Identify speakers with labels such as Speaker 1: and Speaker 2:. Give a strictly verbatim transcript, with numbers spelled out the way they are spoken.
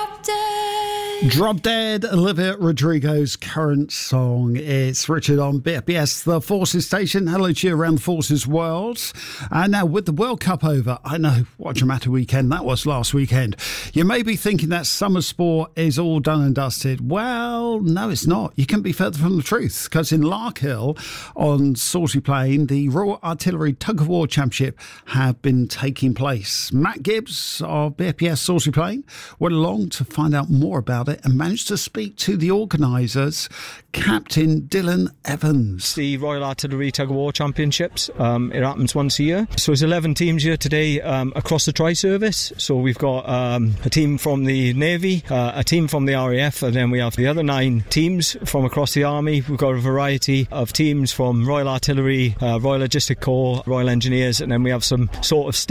Speaker 1: Drop Dead.
Speaker 2: Drop Dead, Olivia Rodrigo's current song. It's Richard on B F B S, the Forces Station. Hello to you around the Forces world. And now with the World Cup over, I know what a dramatic weekend that was last weekend. You may be thinking that summer sport is all done and dusted. Well, no, it's not. You couldn't be further from the truth, because in Larkhill on Salisbury Plain, the Royal Artillery Tug of War Championship have been taking place. Matt Gibbs of B F B S Salisbury Plain went along to find out more about it and managed to speak to the organisers, Captain Dylan Evans.
Speaker 3: The Royal Artillery Tug of War Championships, um, it happens once a year. So there's eleven teams here today um, across the tri-service. So we've got um, a team from the Navy, uh, a team from the R A F, and then we have the other nine teams from across the Army. We've got a variety of teams from Royal Artillery, uh, Royal Logistic Corps, Royal Engineers, and then we have some sort of